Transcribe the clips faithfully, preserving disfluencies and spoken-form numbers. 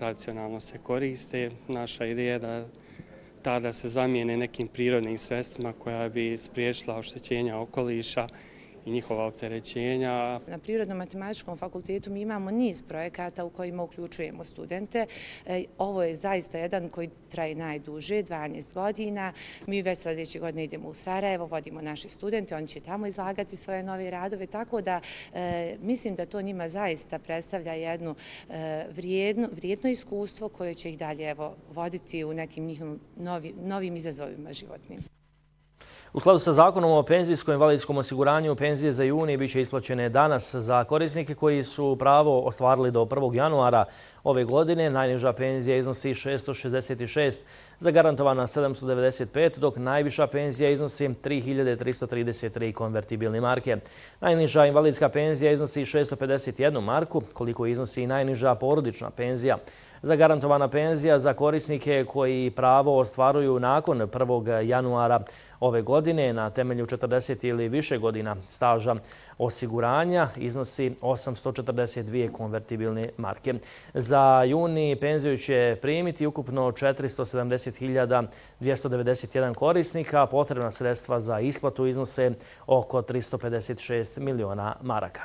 tradicionalno se koriste. Naša ideja je da tada se zamijene nekim prirodnim sredstvima koja bi spriječila oštećenja okoliša i njihova opterećenja. Na Prirodno-matematičkom fakultetu mi imamo niz projekata u kojima uključujemo studente. Ovo je zaista jedan koji traje najduže, dvanaest godina. Mi već sljedeće godine idemo u Sarajevo, vodimo naše studente, oni će tamo izlagati svoje nove radove, tako da e, mislim da to njima zaista predstavlja jedno e, vrijedno, vrijedno iskustvo koje će ih dalje evo, voditi u nekim njihovim novi, novim izazovima životnim. U skladu sa zakonom o penzijskom i invalidskom osiguranju, penzije za juni biće isplaćene danas za korisnike koji su pravo ostvarili do prvog januara ove godine. Najniža penzija iznosi šesto šezdeset šest, zagarantovana sedamsto devedeset pet, dok najviša penzija iznosi tri hiljade tristo trideset tri konvertibilne marke. Najniža invalidska penzija iznosi šesto pedeset jednu marku, koliko iznosi i najniža porodična penzija. Zagarantovana penzija za korisnike koji pravo ostvaruju nakon prvog januara ove godine na temelju četrdeset ili više godina staža osiguranja iznosi osamsto četrdeset dvije konvertibilne marke. Za juni penziju će primiti ukupno četiristo sedamdeset hiljada dvjesto devedeset jedan korisnika, a potrebna sredstva za isplatu iznose oko tristo pedeset šest miliona maraka.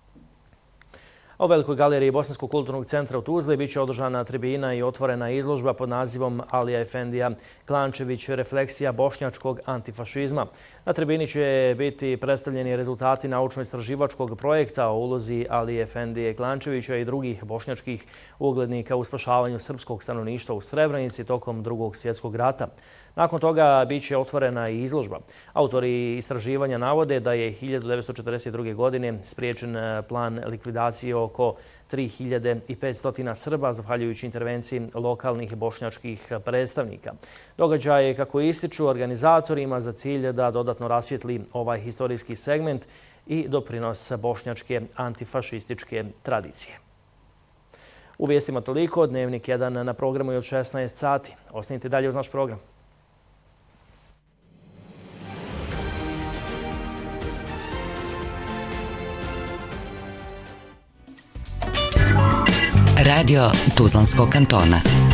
U Velikoj galeriji Bosanskog kulturnog centra u Tuzli biće održana tribina i otvorena izložba pod nazivom Alija Efendija Klančević, refleksija bošnjačkog antifašizma. Na tribini će biti predstavljeni rezultati naučno-istraživačkog projekta o ulozi Alije Efendije Klančevića i drugih bošnjačkih uglednika u spašavanju srpskog stanovništva u Srebrenici tokom Drugog svjetskog rata. Nakon toga biće otvorena i izložba. Autori istraživanja navode da je hiljadu devetsto četrdeset druge. godine spriječen plan likvidacije oko tri hiljade petsto Srba zahvaljujući intervenciji lokalnih bošnjačkih predstavnika. Događaj je, kako ističu organizatori, ima za cilj da dodatno rasvijetli ovaj historijski segment i doprinos bošnjačke antifašističke tradicije. U vijestima toliko, Dnevnik jedan na programu je od šesnaest sati. Ostanite dalje uz naš program. Radio Tuzlanskog kantona.